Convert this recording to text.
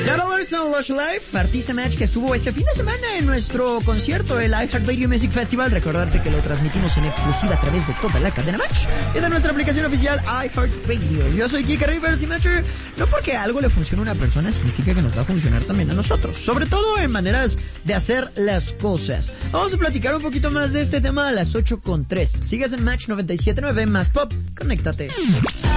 Son Lush Life, artista Match que estuvo este fin de semana en nuestro concierto, el iHeartRadio Music Festival. Recordarte que lo transmitimos en exclusiva a través de toda la cadena Match y de nuestra aplicación oficial iHeartRadio. Yo soy Kika Rivers y Matcher. No porque algo le funcione a una persona significa que nos va a funcionar también a nosotros, sobre todo en maneras de hacer las cosas. Vamos a platicar un poquito más de este tema a las 8:03. Sigas en Match 97.9 más Pop. Conéctate.